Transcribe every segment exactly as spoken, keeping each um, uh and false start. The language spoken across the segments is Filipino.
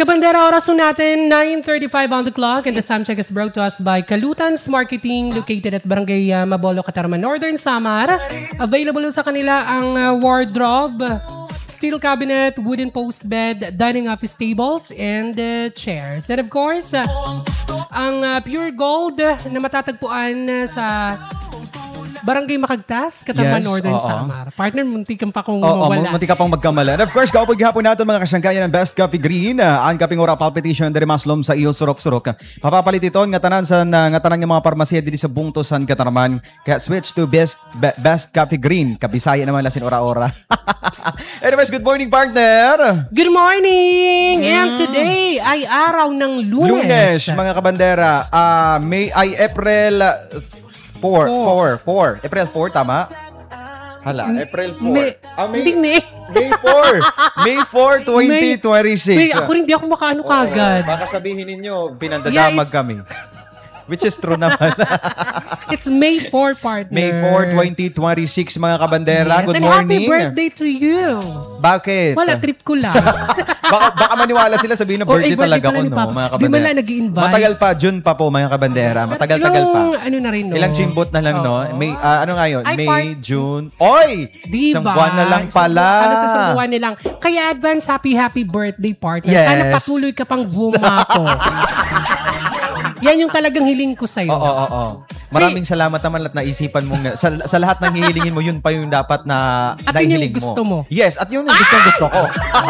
Kabandera, oras po natin, nine thirty-five on the clock, and the sound check is brought to us by Kalutans Marketing, located at Barangay uh, Mabolo, Catarman, Northern Samar. Available sa kanila ang uh, wardrobe, steel cabinet, wooden post bed, dining office tables, and uh, chairs. And of course, uh, ang uh, pure gold na matatagpuan uh, sa Barangay Makagtas, Catarman, yes, Northern oo. Samar. Partner, munti kang pa kung oo, mawala. munti ka pang magkamala. And of course, kaupag hapon natin mga kasangkayan ng Best Coffee Green. Uh, ang kaping ora palpitation dari maslom sa iyo surok-surok. Papapalit ito nga tanan sa nga tanan ng mga parmasya dito sa Bungto San Catarman. Kaya switch to Best be, Best Coffee Green. Kabisaya naman lasin ora-ora. Anyways, good morning partner. Good morning. Mm. And today ay araw ng Lunes. Lunes, mga kabandera. Uh, May ay April Four, four, four. April four, tama? Hala, April four. May, ah, May, hindi, May. May four. May four, twenty twenty-six. May, ako rin, di ako makaano kagad. Baka sabihin ninyo, pinandadamag yeah, kami. Which is true naman. It's May fourth, partner. May fourth, twenty twenty-six, mga kabandera. Yes, good and morning. Happy birthday to you. Bakit? Wala, trip ko lang. baka, baka maniwala sila sabihin na birthday, oh, birthday talaga ko, no, mga kabandera. Di man lang nag-i-invite. Matagal pa, June pa po, mga kabandera. Matagal-tagal pa. Ano na rin, no? Ilang chimbot na lang, oh, no? May, uh, ano nga yun? Ay, May, part... June. Oy! Diba? Isang buwan na lang pala. Ano sa isang buwan nilang. Kaya advance happy, happy birthday, partner. Yes. Sana patuloy ka pang bumako. Yan yung talagang hiling ko sa'yo. Oo, oo, oo. Maraming hey, salamat naman at naisipan mo. Sa, sa lahat ng hihilingin mo, yun pa yung dapat na at yun yung gusto mo. Yes, at yun yung gustong gusto ko.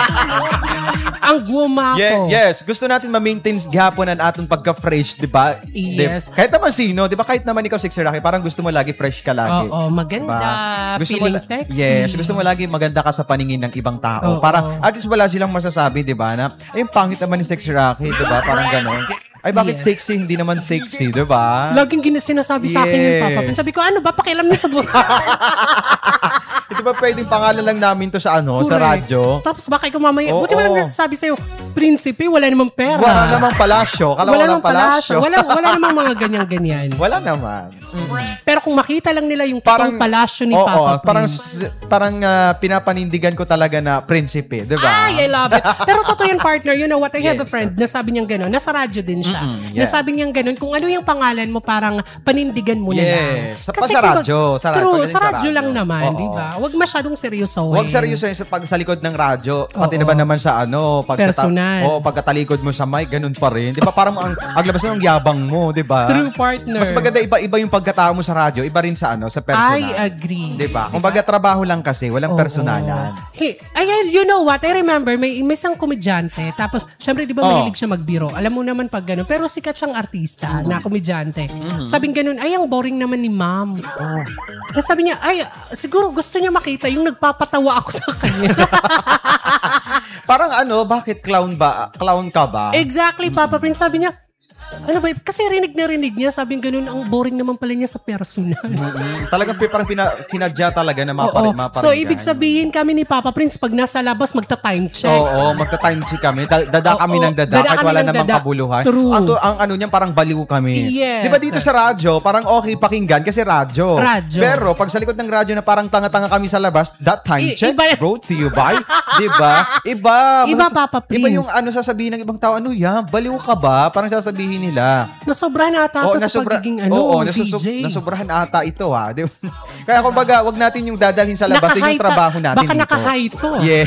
Ang gumako. Yes, yes, gusto natin ma-maintain gihapon ang atong pagka-fresh, di ba? Yes. Diba? Kahit naman sino, di ba? Kahit naman ikaw, Sexy Rocky, parang gusto mo lagi fresh ka lagi. Oo, maganda. Diba? Gusto feeling mo, sexy. Yes, gusto mo lagi maganda ka sa paningin ng ibang tao. Oo, para at least wala silang masasabi, di ba? Na, ay, pangit naman ni Sexy Rocky, di ba? Parang gano'n. Ay, bakit yes, sexy? Hindi naman sexy, di ba? Laging gina- sinasabi yes, sa akin yung Papa. Sabi ko, ano ba? Pakialam niyo sa buhay. Ito ba pwedeng pangalan lang namin to sa ano, correct, sa radyo? Tapos baka ikaw mamaya, oh, buti oh, walang nasasabi sa'yo, prinsipe, wala namang pera. Wala namang palasyo. Kala wala namang palasyo. Wala, wala namang mga ganyan-ganyan. Wala naman. Mm-hmm. Pero kung makita lang nila yung parang palasyo ni oh, Papa oh, parang, Prince. Parang uh, pinapanindigan ko talaga na prinsipe, di ba? Ay, I love it. Pero totoo yan, partner. You know what? I yes, have a friend na sabi niyang gano'n. Nasa radyo din siya. Mm-hmm, yeah. Nasabi niyang gano'n. Kung ano yung pangalan mo, parang panindigan mo na yes, lang. Sa, sa radyo. Sa radyo. True, sa radyo lang naman, oh, di ba? Huwag masyadong seryosohin. Huwag seryosohin sa pag sa likod ng radyo. Pati naman naman sa ano, pag personal. Oo, pagkatalikod mo sa mic, ganun pa rin. Di ba? Parang ang, ang labas ng yabang mo, di ba? True, partner. Mas maganda iba-iba yung pagkatao mo sa radyo, iba rin sa ano, sa personal. I agree. Di ba? Kung baga trabaho lang kasi, walang oh, personalan. Hey, ay, you know what? I remember, may, may isang komedyante. Tapos, syempre, di ba, oh, mahilig siya magbiro. Alam mo naman pag gano'n. Pero sikat siyang artista mm-hmm, na komedyante. Mm-hmm. Sabing gano'n, ay, ang boring naman ni ma'am. Oh. Tapos sabi niya, ay, siguro gusto niya makita yung nagpapatawa ako sa kanya. Parang ano, bakit clown ba? Clown ka ba? Exactly, Papa Prince. Sabi niya, ano ba, kasi rinig na rinig niya, sabi ng ganun, ang boring naman pala niya sa personal. Mm-hmm. Talagang parang pina, sinadya talaga na maparin, maparin. So, ibig sabihin kami ni Papa Prince, pag nasa labas, magta-time check. Oo, oo magta-time check kami. Dada kami ng dada, dada kahit wala namang dada, kabuluhan. True. Ang, ang ano niyan, parang baliw kami. Yes. Di ba dito sa radyo, parang okay pakinggan kasi radyo. Radyo. Pero pag sa likod ng radyo na parang tanga-tanga kami sa labas, that time I- check iba, brought to you by, di ba? Iba. Iba, Mas, Papa Prince. Iba yung ano sasabihin ng ibang tao, ano yan, baliw ka ba? Parang sasabihin nila. Nasobrahan ata ito sa nasobra, pagiging ano, oo, D J. Nasobrahan ata ito ha. Kaya kumbaga, wag natin yung dadalhin sa labas din yung trabaho natin baka dito. Baka naka-high to. Yeah.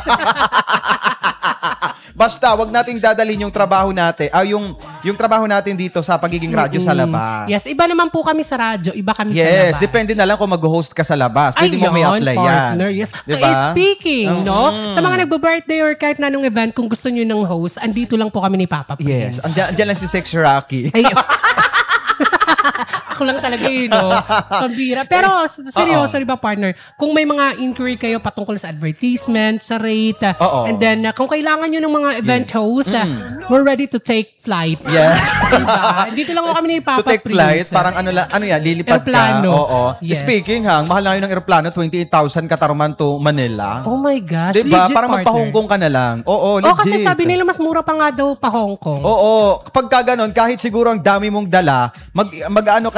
Basta, wag nating dadalhin yung trabaho natin, ah, yung, yung trabaho natin dito sa pagiging radyo mm-hmm, sa labas. Yes, iba naman po kami sa radyo, iba kami yes, sa labas. Yes, depende na lang kung mag-host ka sa labas. Pwede Ay, mo may apply partner, yan. Yes. Diba? Kaya speaking, mm-hmm, no? Sa mga nagbo-birthday or kahit na anong event, kung gusto nyo ng host, andito lang po kami ni Papa Prince. Yes, andyan, andyan lang si Sexy Rocky. Ay, ako lang talaga yun, no? Pambira. Pero, seryoso, di ba, partner? Kung may mga inquiry kayo patungkol sa advertisement, sa rate, uh, and then, uh, kung kailangan nyo ng mga event yes, host, uh, mm, we're ready to take flight. Yes. Diba? Dito lang ako kami ni Papa Prince. To take Prince, flight, parang ano, ano yan, lilipad aeroplano. Ka. Oo. Yes. Speaking, hang, mahal na yun ng aeroplano, twenty-eight thousand Katarman to Manila. Oh my gosh. Diba? Legit, parang magpa-Hong Kong ka na lang. Oo, legit. Oh, kasi sabi nila mas mura pa nga daw pa Hong Kong. Oo. Kapag ka ganon, kahit siguro ang dami mong dala, mag, mag ano ka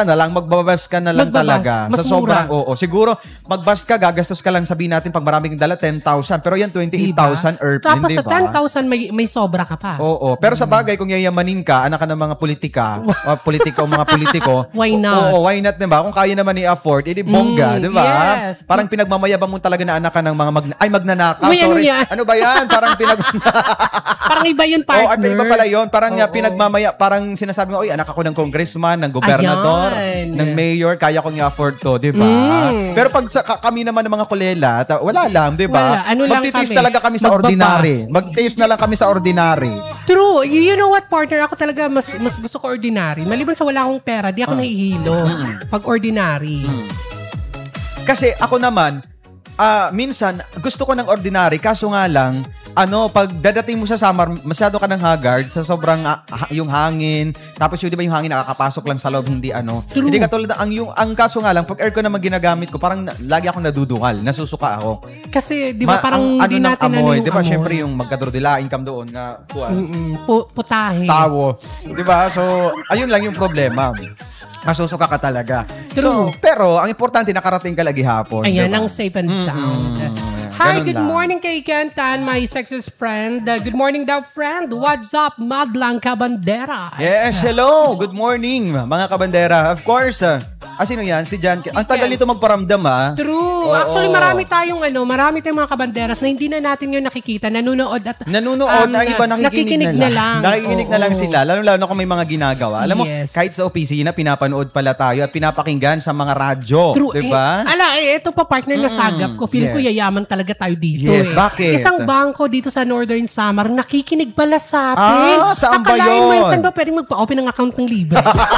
na lang, magbabas ka na lang Magbabas, talaga. mas Sa sobrang, mura. oo. Siguro, magbas ka, gagastos ka lang, sabihin natin, pag maraming dala, ten thousand. Pero yan, twenty-eight thousand Diba? earth, Tapos hindi sa ba? ten thousand may, may sobra ka pa. Oo. Pero sa bagay, kung yayamanin ka, anak ka ng mga politika, o politika o mga politiko, Why not? Oo, why not, diba? Kung kaya naman i-afford, edi bongga, Mm, diba? yes. Parang pinagmamayabang mo talaga na anak ka ng mga, mag- ay, magnanakaw, Uy, ano sorry. yan? Ano ba yan? Parang pinag... Parang iba yun, Oo, partner. ay, iba pala yun. Parang nga Oo. pinagmamaya, parang sinasabi mo, oy, anak ako ng congressman, ng gobernador, Ayan. ng mayor, kaya kong i-afford to, di ba? Mm. Pero pag sa, ka- kami naman ng mga kulela, ta- wala lang, di ba? Wala. Ano lang Magtitiis kami? talaga kami sa Magbabas. ordinary. Magtitiis na lang kami sa ordinary. True. You, you know what, partner? Ako talaga mas mas gusto ko ordinary. Maliban sa wala akong pera, di ako Ah. nahihilo. Pag ordinary. Kasi ako naman, ah, minsan, gusto ko ng ordinary, kaso nga lang, ano, pag dadating mo sa summer, masyado ka ng haggard sa sobrang ah, ha- yung hangin. Tapos yun, di ba yung hangin nakakapasok lang sa loob, hindi ano. True. Hindi katulad ng, ang, yung, ang kaso nga lang, pag aircon naman ginagamit ko, parang na- lagi akong nadudungal, nasusuka ako. Kasi, di ba, Ma- parang ang, hindi ano ng natin amoy, ano yung di ba, amoy. syempre yung magkadrodilain kam doon nga, kuwan, Mm-mm. Pu- putahe. tawo. Di ba? So, ayun lang yung problema. Masusuka ka talaga. True. So, pero, ang importante, nakarating ka lagi hapon. Ayan, di ba? ang safe and sound. Mm-mm. Hi, Ganun good lang. morning kay Kentan, my sexist friend. Uh, good morning daw, friend. What's up, Madlang Cabanderas? Yes, hello. Good morning, mga kabandera. Of course, ah, ah, sino yan? Si Jan. Ang tagal nito magparamdam, ah. True. Oo. Actually, marami tayong ano, marami tayong mga kabanderas na hindi na natin yung nakikita, nanonood at Nanunood, um, ang iba nakikinig, na lang. Nakikinig na lang Oo. sila, lalo-lalo na kung may mga ginagawa. Alam mo, Yes. kahit sa opisina, pinapanood pala tayo at pinapakinggan sa mga radyo. True. Diba? Eh, ala, eh, ito pa partner na sagap ko. Feel ko yes. yayaman talaga tayo dito. Yes, eh. bakit? Isang bangko dito sa Northern Samar, nakikinig pala sa atin. Ah, saan ba Akalain mo, yun? saan ba pwedeng magpa-open ng account ng libre?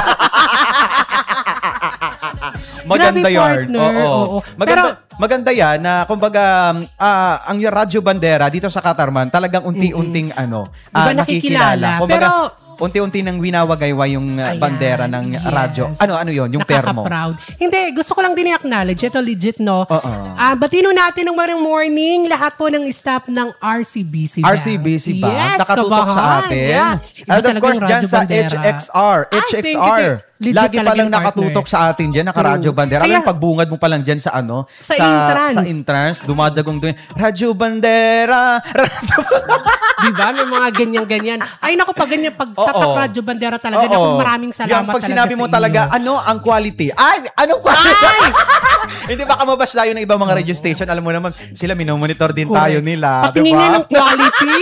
Maganda Grabe, yun. partner. Oo. Oo. Maganda, Pero- maganda yan na kumbaga um, ah, ang Radyo Bandera dito sa Katarman talagang unti-unting ano, ah, Diba nakikilala? Kumbaga, Pero- unti-unti nang winawagaywa yung uh, Ayan, bandera ng yes. radyo. Ano ano yun? Yung permo. Nakaka-proud. Hindi, gusto ko lang din i-acknowledge. Ito legit, no? Oo. Ah, batino natin ng morning morning lahat po ng staff ng R C B C Bank. R C B C Bank. Yes, Nakatutok kabahan. sa atin. Yeah. Iba And of talaga course, yung dyan Radyo sa Bandera. H X R. Ay, H X thank you, R. thank you. Legit Lagi talaga palang yung partner. nakatutok sa atin dyan, naka-Radyo True. Bandera. Alam Kaya- mo, pagbungad mo pa lang dyan sa ano? Sa entrance. Sa entrance, dumadagong doon. Radyo Bandera. Radyo Di ba? May mga ganyan-ganyan. Ay, naku, pag ganyan, pag Oo. tatak Radyo Bandera talaga, naku, Oo. maraming salamat Yung pag talaga sinabi sa mo inyo. talaga, ano ang quality? Ay, anong quality? Ay! Hindi baka mabash tayo ng ibang mga radio station. Alam mo naman, sila minomonitor din tayo Correct. nila. Patingin diba? nga ng quality.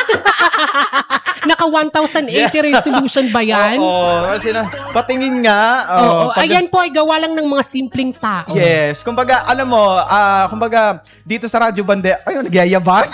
Naka one thousand eighty resolution ba yan? Oo, kasi na, patingin nga. Oo. Oo, pag- Ayan po ay gawa lang ng mga simpleng tao. Yes. Kumbaga, alam mo, ah, kumbaga, dito sa Radyo Bandera, ayun, nagyayabang.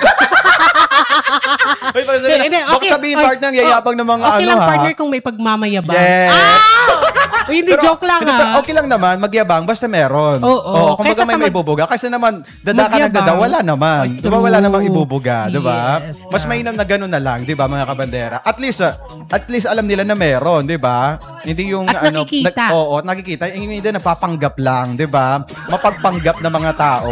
Uy, baka sabihin, Hindi, baka sabihin Ay, partner, nagyayabang ng mga okay ano lang, ha. partner, kung may pagmamayabang. Yes. Ah! Uy, hindi, Pero- joke lang hindi, pero ha. okay lang naman, magyabang, basta meron. Oo. kumbaga Kaysa may sa may mag- bubuga. Kasi naman, dada ka Magyabang. nagdada, wala naman. Ay, Di ba, wala true. namang ibubuga, di ba? Yes. Mas mainam na ganun na lang, di ba, mga kabandera? At least, ah, at least alam nila na meron, di ba? Hindi yung, At ano, nakikita. oo, at nakikita. Hindi na napapanggap lang, di ba? Mapagpanggap na mga tao.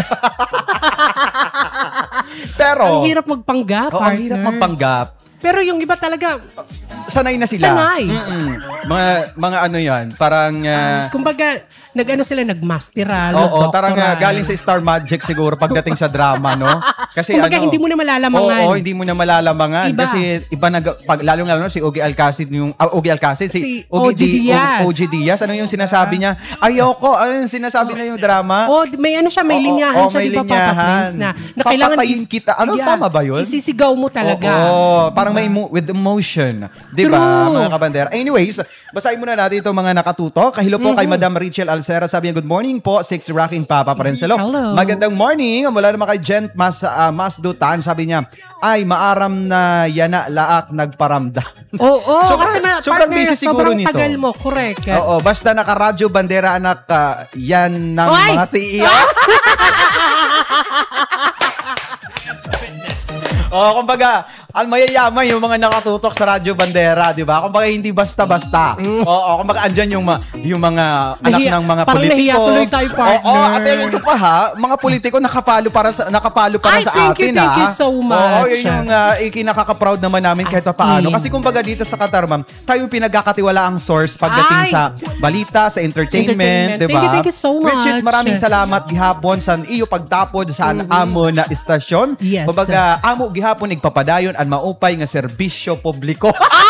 Pero, Ang hirap magpanggap, oo, partner. ang hirap magpanggap. Pero yung iba talaga, Sanay na sila. Sanay. Mm-mm. Mga, mga ano yan, parang... ah, kumbaga, nag-ano sila, nagmasteral, Oo, parang uh, nagdoctoral. galing sa Star Magic siguro pagdating sa drama, no? Kasi Kumbaga, ano, hindi mo na malalamangan. Oo, hindi mo na malalamangan. Iba. Kasi iba nag, pag, lalo lalo si Ogie Alcacid, yung, uh, Ogie Alcacid, si, Si Ogie O G Diaz. O G Diaz, ano yung sinasabi niya? Ayoko, ano yung sinasabi niya yung drama? Oh, may ano siya, may Oo, linyahan oo, siya, may di ba, Papa linyahan. Prince, na, na kailangan Papatayin kita. Ano, tama ba yun? Isisigaw mo talaga. Oo, parang may mo- with emotion. Di ba, True. mga kabandera? Anyways, basahin muna natin itong mga nakatuto. Kahilo po kay Madam Rachel Alcera. Sabi niya, good morning po. Six Rocking Papa pa rin sila. Hello. Magandang morning. Mula naman kay Gent Mas, uh, Masdutan. Sabi niya, ay, maaram na yana laak nagparamdam. Oo, oh, Sobrang- kasi ma- sobrang partner, busy siguro sobrang nito. tagal mo, correct. Oo, basta naka-radyo bandera anak, ah, yan ng Oy! mga C E O. Oh, kumbaga, ang mayayaman yung mga nakatutok sa Radyo Bandera, di ba? Kumbaga, hindi basta-basta. Oo, oh, kumbaga, andyan yung, ma- yung mga anak Nahiya- ng mga parang politiko. nahiya tuloy tayo, partner. Oo, oh, at ito pa ha, mga politiko nakapalo para sa nakapalo para Ay, sa thank you, atin, thank ha? you so much. Oo, yun yung uh, ikinakaka-proud naman namin kahit As paano. in. Kasi kumbaga dito sa Qatar, ma'am, tayo yung pinagkakatiwala ang source pagdating Ay! sa balita, sa entertainment, Entertainment. di ba? Thank you, thank you so Which is much. maraming salamat gihapon sa iyo pagtapod sa mm-hmm. amo na istasyon. Yes. Kumbaga, amo gihapon nagpapadayon ang maupay nga serbisyo publiko.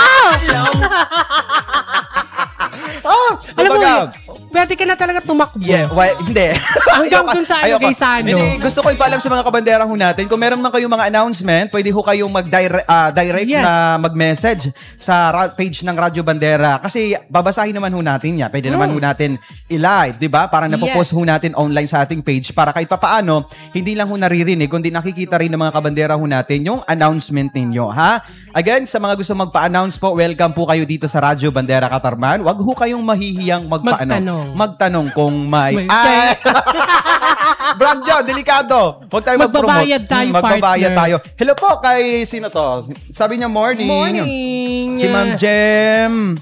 Ah! Alam mo, kumbaga, pwede ka na talaga tumakbo. Yeah, why, hindi. Hanggang Ayoko- dun sa ano, ayoko. kay Sano. Hindi, gusto ko ipaalam sa mga kabandera ho natin, kung meron man kayong mga announcement, pwede ho kayong mag-direct uh, direct Yes. na mag-message sa ra- page ng Radyo Bandera. Kasi babasahin naman ho natin yan. Pwede naman ho natin i-live, di ba? Para napopost Yes. ho natin online sa ating page para kahit papaano, hindi lang ho naririnig, kundi nakikita rin ng mga kabandera ho natin yung announcement ninyo, ha? Again, sa mga gusto magpa-announce po, welcome po kayo dito sa Radyo Bandera Katarman. Wag ho kayong mahihiyang magpa-ano. Magtanong. Magtanong kung may... May- Ay! Brad John, delikado. Huwag tayo mag-promote. Magbabayad tayo, Hmm, magbabayad partner. tayo. Hello po kay sino to? Sabi niya morning. Morning. Si Ma'am Jem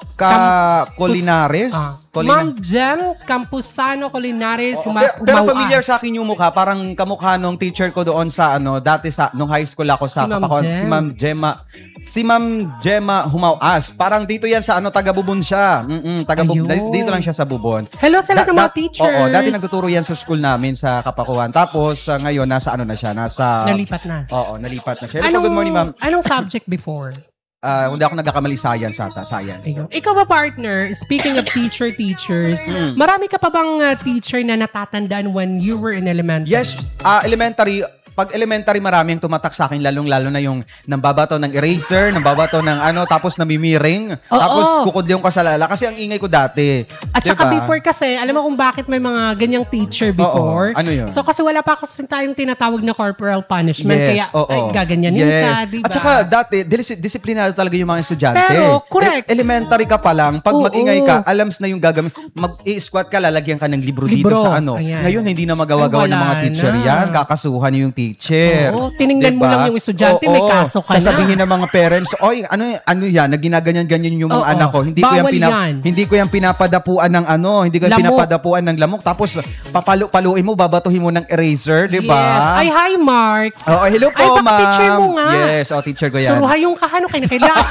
Ka Colinares. Ah. Colina- Ma'am Jem Campusano Colinares. Oo, Huma- pero, pero Humauas. familiar sa akin yung mukha, parang kamukha nung teacher ko doon sa ano, dati sa nung high school ako sa Si Ma'am Kapakon, Jem. si Ma'am Gemma. Si Ma'am Gemma Humauas. Parang dito yan sa ano, taga Bubon siya. Mm taga Bubon. Ayun. Dito lang siya sa Bubon. Hello sa lahat ng mga Da- teachers. Oo, dati nagtuturo yan sa school namin sa Kapakuan. Tapos uh, ngayon nasa ano na siya, nasa Nalipat na. Oo, nalipat na siya. Hello po, good morning, ma'am. Anong subject before? Ah, hindi ako nagkakamali, science ata, science. Ayun. Ikaw ba, partner, speaking of teacher, teachers, Hmm. marami ka pa bang uh, teacher na natatandaan when you were in elementary? Yes, ah, elementary, pag elementary maraming tumatak sa akin, lalong-lalo na yung nambabato ng eraser, nambabato ng ano, tapos namimiring, Oo. tapos kukudlong ko sa lala. Kasi ang ingay ko dati. At saka Diba? before kasi, alam mo kung bakit may mga ganyang teacher before? Oo. Ano yun? So kasi wala pa kasi tayong tinatawag na corporal punishment. Yes, Kaya oo. ay, gaganyanin yes. ka, di ba? At saka dati, dis- disiplinado talaga yung mga estudyante. Pero, correct. E- elementary ka pa lang, pag Oo. mag-ingay ka, alams na yung gagamit. Mag-i-squat ka, lalagyan ka ng libro, dito Libro. sa ano. Ayan. Ngayon, hindi na magawa-gawa Ay, ng mga wala teacher na. yan. Kakasuhan yung teacher. Oo, tiningnan mo lang yung estudyante, may kaso ka na. Sasabihin ng mga parents, oy, ano, ano yan, na ginaganyan-ganyan yung mga Oo. anak ko. Hindi ko yan, Bawal pina- yan. hindi ko yan pinapadapuan ng ano, hindi ko yan Lamok. pinapadapuan ng lamok. Tapos, papalu-paluin mo, babatuhin mo ng eraser, di ba? Yes. Ay, hi, Mark. Oo, hello po, Ay, baka ma'am. teacher mo nga. Yes, oh, teacher ko yan. Suruhay yung kahano kayo na kailangan.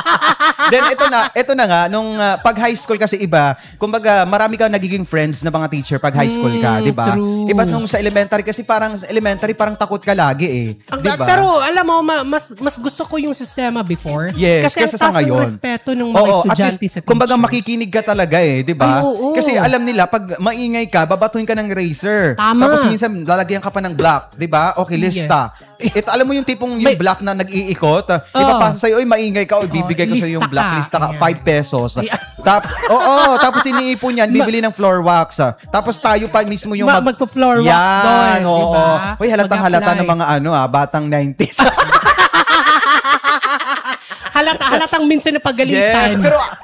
Then ito na, ito na nga nung uh, pag high school kasi iba, kumbaga marami kang nagiging friends na mga teacher pag high school ka, Mm, 'di ba? true. Iba nung sa elementary kasi parang sa elementary parang takot ka lagi eh, Ang- 'di ba? Pero alam mo, ma- mas mas gusto ko yung sistema before. Yes, kasi ang kesa sa taas ng ngayon. respeto ng mga Oo, at estudyante least, sa teachers. kumbaga makikinig ka talaga eh, di ba? Ay, oo. Kasi alam nila, pag maingay ka, babatuhin ka ng eraser. Tama. Tapos minsan, lalagyan ka pa ng block, di ba? Okay, lista. Ito, alam mo yung tipong yung May- block na nag-iikot, uh, Oo. ipapasa sa'yo, oy, maingay ka, oy, bibigay ko lista sa'yo yung block, ka. lista ka, Ayan. five pesos. Ay, ah. Tap, oo, tapos iniipon yan, bibili ng floor wax. ah. Tapos tayo pa mismo yung Ma- magpo-floor wax Yan, doon, oo. di ba? Uy, halatang halata Mag-apply. ng mga ano ah, batang nineties. Halata, halatang minsan na Yes, pagalitan. pero